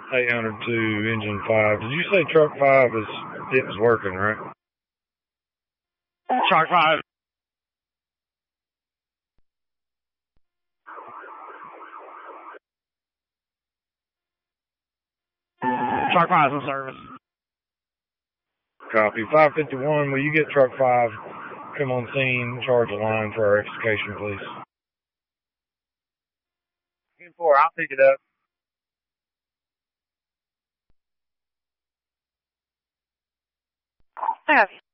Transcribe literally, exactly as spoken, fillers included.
eight hundred two, engine five. Did you say truck five is it was working, right? Truck five. Truck five is in service. Copy. five fifty-one, will you get truck five, come on scene, charge a line for our extrication, please? ten four, I'll pick it up. I have you.